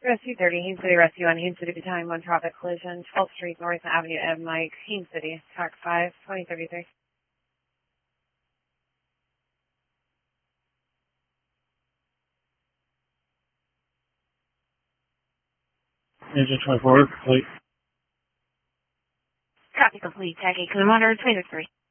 Rescue 30, Haines City Rescue on Haines City Battalion 1 traffic collision, 12th Street, North Avenue, Ed Mike, Haines City, TAC 5, 2033. Engine 24, complete. Copy complete, TAC 8, Commander 2033.